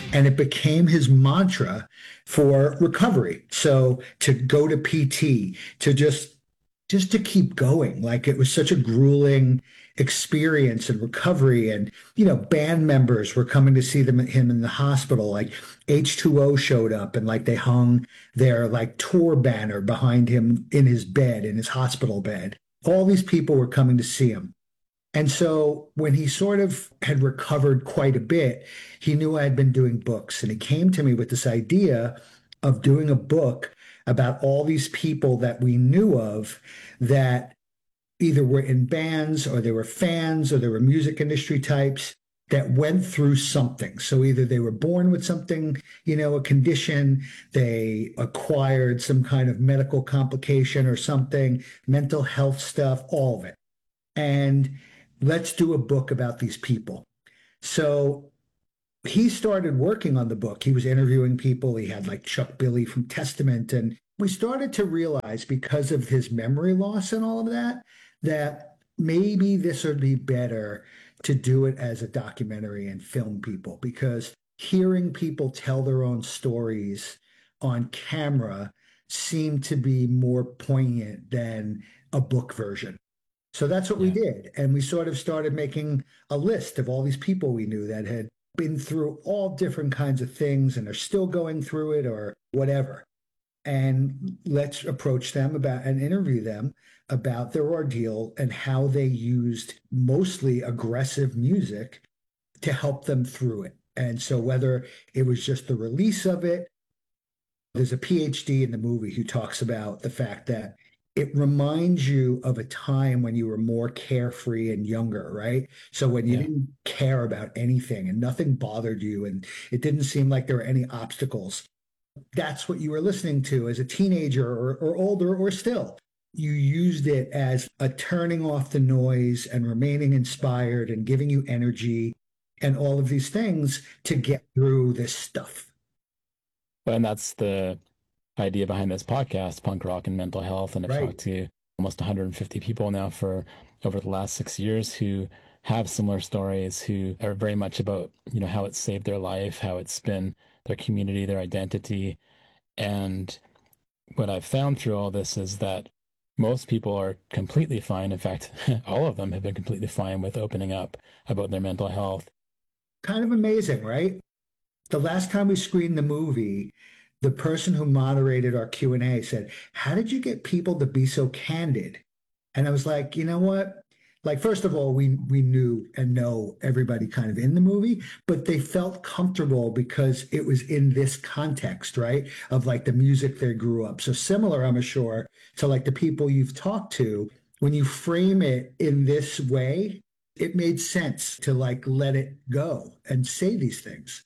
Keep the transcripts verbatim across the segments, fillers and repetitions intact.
And it became his mantra for recovery. So to go to P T, to just just to keep going. Like it was such a grueling experience and recovery. And, you know, band members were coming to see them him in the hospital. Like H two O showed up and like they hung their like tour banner behind him in his bed, in his hospital bed. All these people were coming to see him. And so when he sort of had recovered quite a bit, he knew I had been doing books. And he came to me with this idea of doing a book about all these people that we knew of that either were in bands or they were fans or they were music industry types that went through something. So either they were born with something, you know, a condition, they acquired some kind of medical complication or something, mental health stuff, all of it. And let's do a book about these people. So he started working on the book. He was interviewing people. He had like Chuck Billy from Testament. And we started to realize because of his memory loss and all of that, that maybe this would be better to do it as a documentary and film people because hearing people tell their own stories on camera seemed to be more poignant than a book version. So that's what we Yeah. did. And we sort of started making a list of all these people we knew that had been through all different kinds of things and are still going through it or whatever. And let's approach them about and interview them about their ordeal and how they used mostly aggressive music to help them through it. And so whether it was just the release of it, there's a PhD in the movie who talks about the fact that it reminds you of a time when you were more carefree and younger, right? So when you Yeah. didn't care about anything and nothing bothered you and it didn't seem like there were any obstacles. That's what you were listening to as a teenager or, or older or still. You used it as a turning off the noise and remaining inspired and giving you energy and all of these things to get through this stuff. And that's the idea behind this podcast, Punk Rock and Mental Health. And I've Right. talked to almost one hundred fifty people now for over the last six years who have similar stories, who are very much about, you know, how it's saved their life, how it's been their community, their identity. And what I've found through all this is that most people are completely fine. In fact, all of them have been completely fine with opening up about their mental health. Kind of amazing, right? The last time we screened the movie, the person who moderated our Q and A said, "How did you get people to be so candid?" And I was like, you know what? Like, first of all, we we knew and know everybody kind of in the movie, but they felt comfortable because it was in this context, right? Of like the music they grew up. So similar, I'm sure, to like the people you've talked to, when you frame it in this way, it made sense to like let it go and say these things.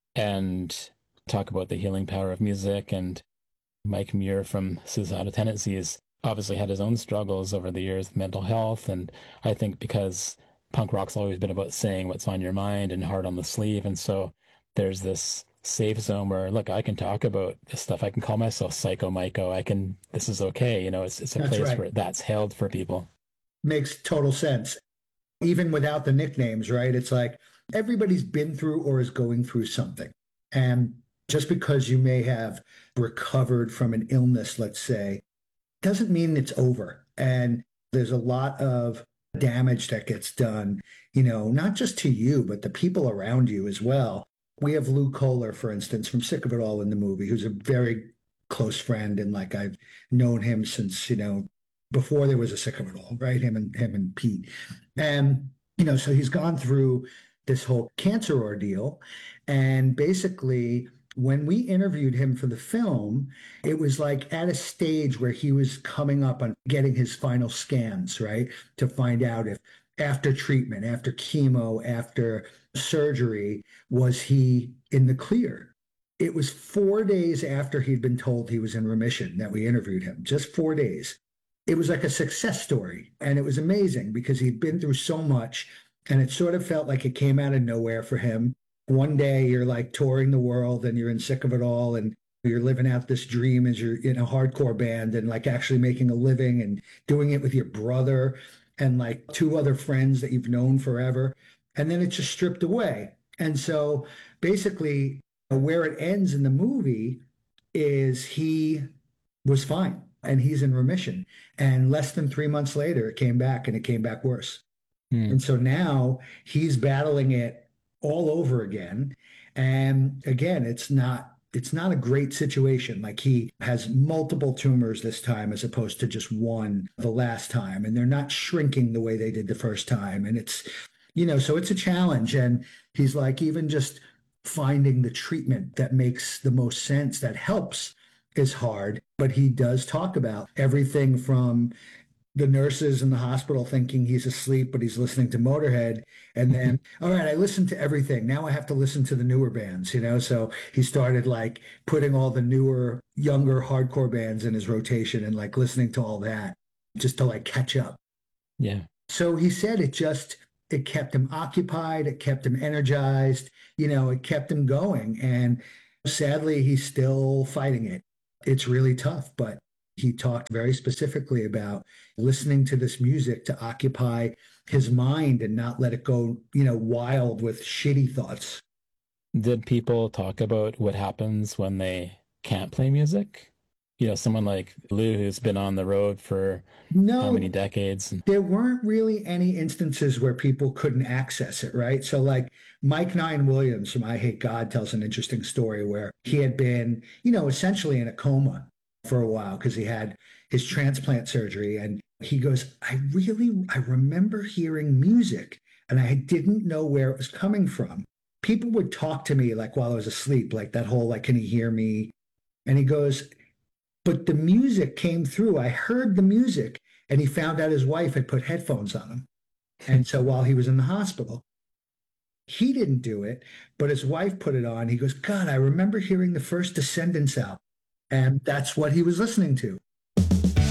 And talk about the healing power of music. And Mike Muir from Suicidal Tendencies obviously had his own struggles over the years with mental health. And I think because punk rock's always been about saying what's on your mind and hard on the sleeve. And so there's this safe zone where, look, I can talk about this stuff. I can call myself Psycho Myco. I can, this is okay. You know, it's, it's a That's place right. where that's held for people. Makes total sense. Even without the nicknames, right? It's like everybody's been through or is going through something. And just because you may have recovered from an illness, let's say, doesn't mean it's over. And there's a lot of damage that gets done, you know, not just to you, but the people around you as well. We have Lou Kohler, for instance, from Sick of It All in the movie, who's a very close friend. And like I've known him since, you know, before there was a Sick of It All, right? Him and him and Pete. And, you know, so he's gone through this whole cancer ordeal. And basically, when we interviewed him for the film, it was like at a stage where he was coming up on getting his final scans, right? To find out if after treatment, after chemo, after surgery, was he in the clear? It was four days after he'd been told he was in remission that we interviewed him, just four days. It was like a success story. And it was amazing because he'd been through so much and it sort of felt like it came out of nowhere for him. One day you're like touring the world and you're in Sick of It All and you're living out this dream as you're in a hardcore band and like actually making a living and doing it with your brother and like two other friends that you've known forever. And then it's just stripped away. And so basically, Where it ends in the movie is he was fine and he's in remission. And less than three months later, it came back and it came back worse. Hmm. And so now he's battling it all over again. And again, it's not it's not a great situation. Like he has multiple tumors this time as opposed to just one the last time. And they're not shrinking the way they did the first time. And it's, you know, so it's a challenge. And he's like, even just finding the treatment that makes the most sense, that helps is hard. But he does talk about everything from the nurses in the hospital thinking he's asleep, but he's listening to Motorhead. And then, all right, I listened to everything. Now I have to listen to the newer bands, you know? So he started like putting all the newer, younger hardcore bands in his rotation and like listening to all that just to like catch up. Yeah. So he said it just, it kept him occupied. It kept him energized. You know, it kept him going. And sadly, he's still fighting it. It's really tough, but he talked very specifically about listening to this music to occupy his mind and not let it go, you know, wild with shitty thoughts. Did people talk about what happens when they can't play music? You know, someone like Lou, who's been on the road for how many No, decades? there weren't really any instances where people couldn't access it, right? So, like Mike Nine Williams from I Hate God tells an interesting story where he had been, you know, essentially in a coma for a while because he had his transplant surgery. And he goes, I really, I remember hearing music and I didn't know where it was coming from. People would talk to me like while I was asleep, like that whole, like, can he hear me? And he goes, but the music came through. I heard the music. And he found out his wife had put headphones on him. And so while he was in the hospital, he didn't do it, but his wife put it on. He goes, God, I remember hearing the first Descendants out. And that's what he was listening to.